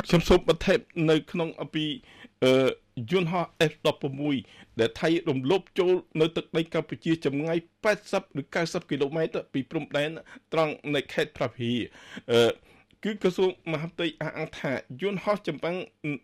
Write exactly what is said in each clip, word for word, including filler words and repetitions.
ខ្ញុំសូមបន្ថែមនៅក្នុងអំពីអឺយន្តហោះ F ដប់ប្រាំមួយ ដែលថៃរំលោភចូលនៅទឹកដីកម្ពុជាចម្ងាយប៉ែតសិបឬកៅសិបគីឡូម៉ែត្រពីព្រំដែនត្រង់នៅខេត្តប្រភីអឺគឺក្រសួងមហាផ្ទៃអះអាងថាយន្តហោះចម្បាំង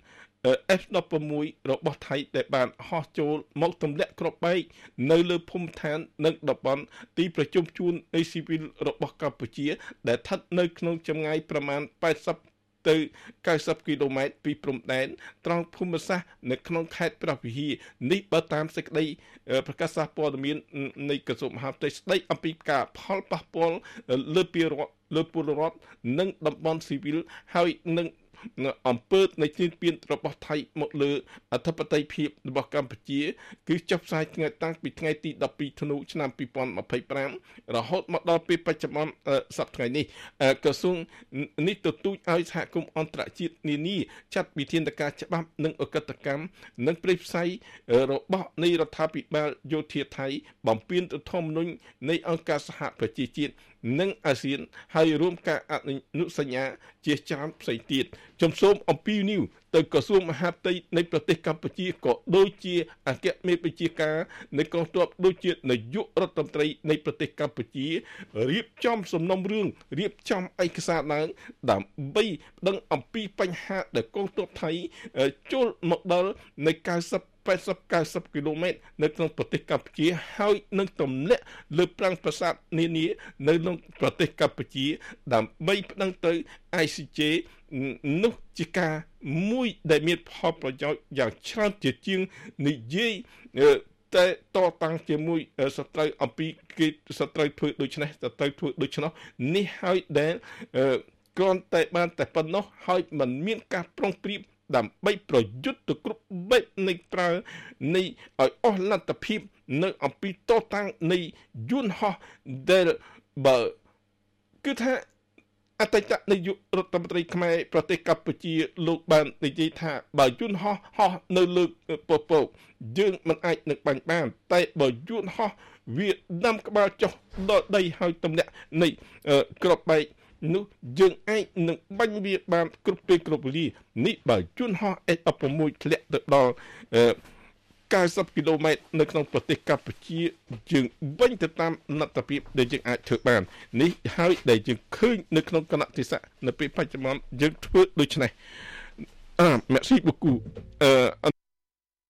F ដប់ប្រាំមួយ របស់ថៃដែលបានហោះចូលមកទម្លាក់គ្រាប់បែកនៅលើភូមិឋាននិងតំបន់ទីប្រជុំជួននៃស៊ីវិលរបស់កម្ពុជាដែលស្ថិតនៅក្នុងចម្ងាយប្រមាណប៉ែតសិបទៅកៅសិបគីឡូម៉ែត្រពីព្រំដែនត្រង់ភូមិសាស្ត្រនៅក្នុងខេត្តព្រះវិហារនេះបើតាមសេចក្តីប្រកាសសារព័ត៌មាននៃក្រសួងមហាផ្ទៃស្តីអំពីការផលប៉ះពាល់លើពីរដ្ឋលើពលរដ្ឋនិងតំបន់ស៊ីវិលហើយនឹងអំពើនៃជំនាញរបស់ថៃមកលើអធិបតេយ្យភាពរបស់កម្ពុជាគឺចុះផ្សាយថ្ងៃតាំងពីថ្ងៃទីដប់ពីរធ្នូឆ្នាំពីរពាន់ម្ភៃប្រាំរហូតមកដល់ពេលបច្ចុប្បន្នសប្តាហ៍ថ្ងៃនេះក្រសួងនេះទទូចឲ្យសហគមន៍អន្តរជាតិនានាចាត់វិធានការច្បាប់និងអកតកម្មនិងព្រៃផ្សៃរបស់នៃរដ្ឋាភិបាលយោធាថៃបំពេញទៅធម្មនុញ្ញនៃអង្គការសហប្រជាជាតិនិងអាស៊ានហើយរួមការអនុសញ្ញាជាច្រើនផ្សេងទៀតខ្ញុំសូមអំពាវនាវទៅក្រសួងមហាផ្ទៃនៃប្រទេសកម្ពុជាក៏ដូចជាអគ្គមេបញ្ជាការនៃកងទ័ពដូចជានាយករដ្ឋមន្ត្រីនៃប្រទេសកម្ពុជារៀបចំសំណុំរឿងរៀបចំឯកសារឡើងដើម្បីដឹងអំពីបញ្ហាដែលកងទ័ពថៃចូលមកដល់នៃកៅសិបប៉ែតសិប កៅសិបគីឡូម៉ែត្រនៅក្នុងប្រទេសកម្ពុជាហើយនឹងទម្លាក់លើប្រាង្គប្រាសាទនានានៅក្នុងប្រទេសកម្ពុជាដើម្បីប្តឹងទៅ I C J នោះជាការមួយដែលមានផលប្រយោជន៍យ៉ាងច្រើនជាជាងនិយាយតែតតាំងជាមួយសត្រូវអំពីគេសត្រូវធ្វើដូច្នេះសត្រូវធ្វើដូច្នោះនេះហើយដែលគ្រាន់តែបានតែប៉ុណ្ណោះហើយมันមានការប្រុងប្រៀបដើម្បីប្រយុទ្ធទៅគ្រប់បែបនៃប្រើនៃឲ្យអស់លទ្ធភាពនៅអំពីតតាំងនៃយន្តហោះដែលបើគឺថាអតីតនាយករដ្ឋមន្ត្រីខ្មែរប្រទេសកម្ពុជាលោកបាននិយាយថាបើយន្តហោះហោះនៅលើពពកយើងមិនអាចនឹងបាញ់បានតែបើយន្តហោះវាដាំក្បាលចុះដល់ដីហើយទម្លាក់នៃក្របបែកនោះយើងអាចនឹងបាញ់វាបានគ្រប់ពេលគ្រប់វេលានេះបើយន្តហោះ F ដប់ប្រាំមួយ ធ្លាក់ទៅដល់កៅសិបគីឡូម៉ែត្រនៅក្នុងប្រទេសកម្ពុជាយើងវិញទៅតាមលទ្ធភាពដែលយើងអាចធ្វើបាននេះហើយដែលយើងឃើញនៅក្នុងគណៈទេសៈនៅពេលបច្ចុប្បន្នយើងធ្វើដូច្នេះអឺ merci beaucoup អឺ